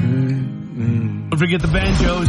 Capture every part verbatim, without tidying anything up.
Don't forget the banjos.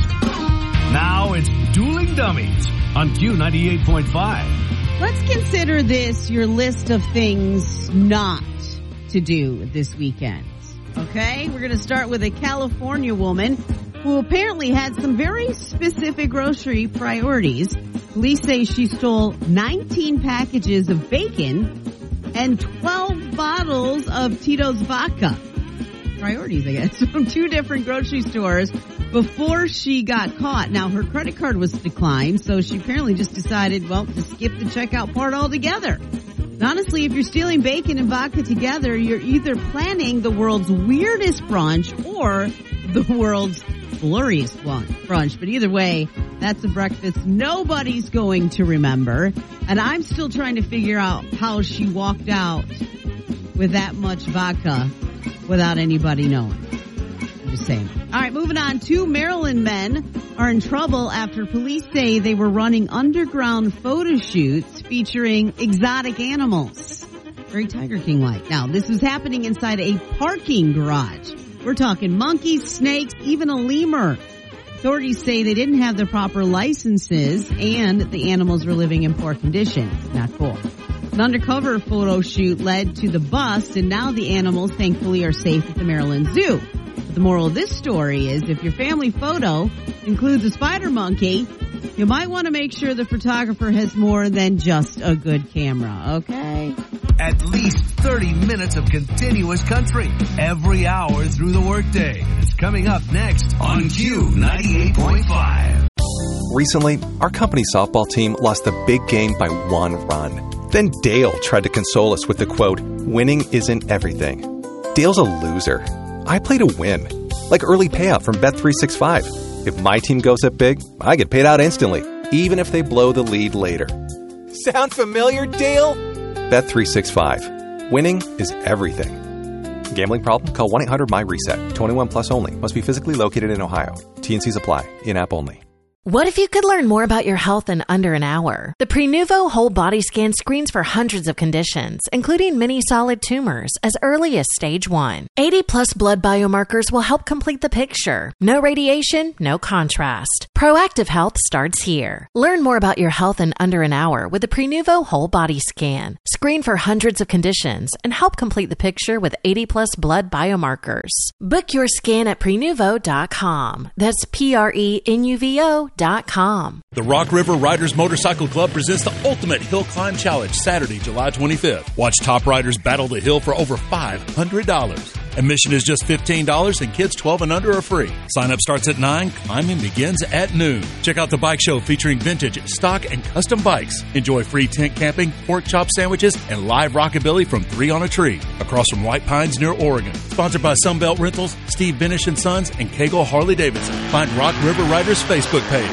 Now it's Dueling Dummies on Q ninety-eight point five. Let's consider this your list of things not to do this weekend. Okay? We're going to start with a California woman who apparently had some very specific grocery priorities. Police say she stole nineteen packages of bacon and twelve bottles of Tito's vodka. Priorities, I guess, from two different grocery stores before she got caught. Now, her credit card was declined, so she apparently just decided, well, to skip the checkout part altogether. And honestly, if you're stealing bacon and vodka together, you're either planning the world's weirdest brunch or the world's glorious brunch. But either way, that's a breakfast nobody's going to remember. And I'm still trying to figure out how she walked out with that much vodka without anybody knowing. I'm just saying. All right, moving on. Two Maryland men are in trouble after police say they were running underground photo shoots featuring exotic animals. Very Tiger King-like. Now, this was happening inside a parking garage. We're talking monkeys, snakes, even a lemur. Authorities say they didn't have the proper licenses and the animals were living in poor condition. Not cool. An undercover photo shoot led to the bust, and now the animals, thankfully, are safe at the Maryland Zoo. But the moral of this story is if your family photo includes a spider monkey, you might want to make sure the photographer has more than just a good camera, okay? At least thirty minutes of continuous country every hour through the workday. It's coming up next on Q ninety-eight point five. Recently, our company softball team lost the big game by one run. Then Dale tried to console us with the quote, "Winning isn't everything." Dale's a loser. I play to win. Like early payout from Bet three sixty-five. If my team goes up big, I get paid out instantly, even if they blow the lead later. Sound familiar, Dale? Bet three sixty-five. Winning is everything. Gambling problem? Call one eight hundred M Y reset. twenty-one plus only. Must be physically located in Ohio. T and Cs apply. In-app only. What if you could learn more about your health in under an hour? The Prenuvo Whole Body Scan screens for hundreds of conditions, including many solid tumors, as early as stage one. eighty plus blood biomarkers will help complete the picture. No radiation, no contrast. Proactive health starts here. Learn more about your health in under an hour with the Prenuvo Whole Body Scan. Screen for hundreds of conditions and help complete the picture with eighty plus blood biomarkers. Book your scan at prenuvo dot com. That's P R E N U V O dot com. The Rock River Riders Motorcycle Club presents the Ultimate Hill Climb Challenge Saturday, July twenty-fifth. Watch top riders battle the hill for over five hundred dollars. Admission is just fifteen dollars and kids twelve and under are free. Sign up starts at nine. Climbing begins at noon. Check out the bike show featuring vintage, stock, and custom bikes. Enjoy free tent camping, pork chop sandwiches, and live rockabilly from Three on a Tree across from White Pines near Oregon. Sponsored by Sunbelt Rentals, Steve Benish and Sons, and Kegel Harley Davidson. Find Rock River Riders Facebook page.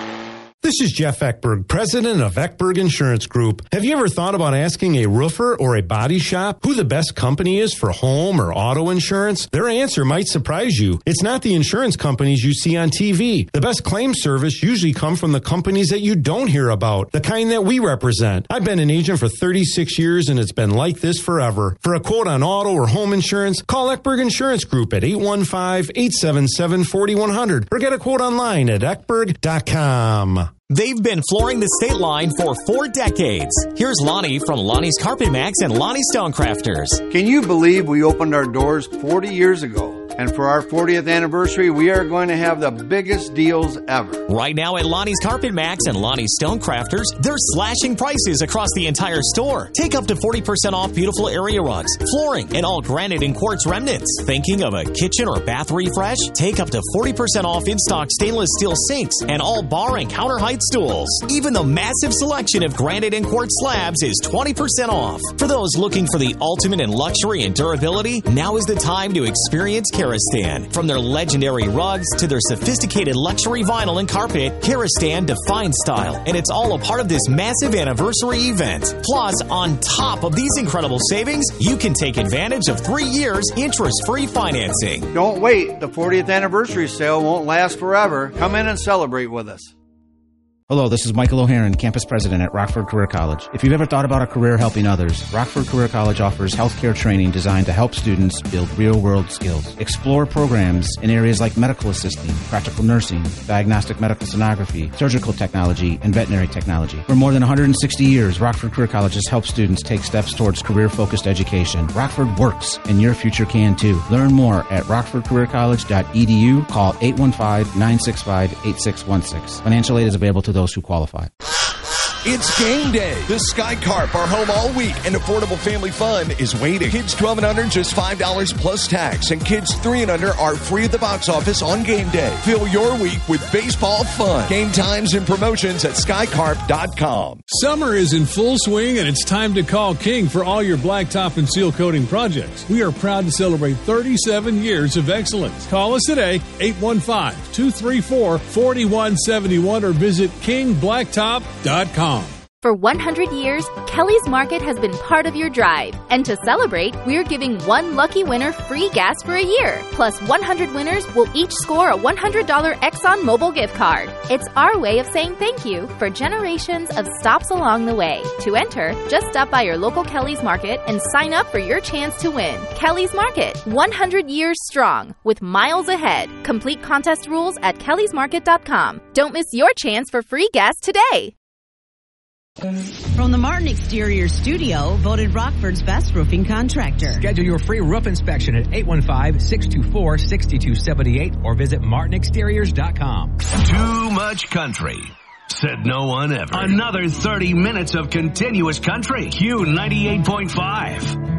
This is Jeff Eckberg, president of Eckberg Insurance Group. Have you ever thought about asking a roofer or a body shop who the best company is for home or auto insurance? Their answer might surprise you. It's not the insurance companies you see on T V. The best claim service usually come from the companies that you don't hear about, the kind that we represent. I've been an agent for thirty-six years, and it's been like this forever. For a quote on auto or home insurance, call Eckberg Insurance Group at eight one five, eight seven seven, four one zero zero or get a quote online at eckberg dot com. They've been flooring the state line for four decades. Here's Lonnie from Lonnie's Carpet Max and Lonnie Stonecrafters. Can you believe we opened our doors forty years ago? And for our fortieth anniversary, we are going to have the biggest deals ever. Right now at Lonnie's Carpet Max and Lonnie's Stonecrafters, they're slashing prices across the entire store. Take up to forty percent off beautiful area rugs, flooring, and all granite and quartz remnants. Thinking of a kitchen or bath refresh? Take up to forty percent off in-stock stainless steel sinks and all bar and counter height stools. Even the massive selection of granite and quartz slabs is twenty percent off. For those looking for the ultimate in luxury and durability, now is the time to experience Karastan. From their legendary rugs to their sophisticated luxury vinyl and carpet, Karastan defines style, and it's all a part of this massive anniversary event. Plus, on top of these incredible savings, you can take advantage of three years interest-free financing. Don't wait. The fortieth anniversary sale won't last forever. Come in and celebrate with us. Hello, this is Michael O'Haron, campus president at Rockford Career College. If you've ever thought about a career helping others, Rockford Career College offers healthcare training designed to help students build real-world skills. Explore programs in areas like medical assisting, practical nursing, diagnostic medical sonography, surgical technology, and veterinary technology. For more than one hundred sixty years, Rockford Career College has helped students take steps towards career-focused education. Rockford works, and your future can too. Learn more at rockford career college dot e d u. Call eight one five, nine six five, eight six one six. Financial aid is available to those who qualify. It's game day. The Sky Carp are home all week, and affordable family fun is waiting. Kids twelve and under, just five dollars plus tax, and kids three and under are free at the box office on game day. Fill your week with baseball fun. Game times and promotions at sky carp dot com. Summer is in full swing, and it's time to call King for all your blacktop and seal coating projects. We are proud to celebrate thirty-seven years of excellence. Call us today, eight one five, two three four, four one seven one, or visit king blacktop dot com. For one hundred years, Kelly's Market has been part of your drive. And to celebrate, we're giving one lucky winner free gas for a year. Plus, one hundred winners will each score a one hundred dollars Exxon Mobil gift card. It's our way of saying thank you for generations of stops along the way. To enter, just stop by your local Kelly's Market and sign up for your chance to win. Kelly's Market, one hundred years strong, with miles ahead. Complete contest rules at kellys market dot com. Don't miss your chance for free gas today. From the Martin Exterior Studio, voted Rockford's best roofing contractor. Schedule your free roof inspection at eight one five, six two four, six two seven eight or visit martin exteriors dot com. Too much country. Said no one ever. Another thirty minutes of continuous country. Q ninety-eight point five.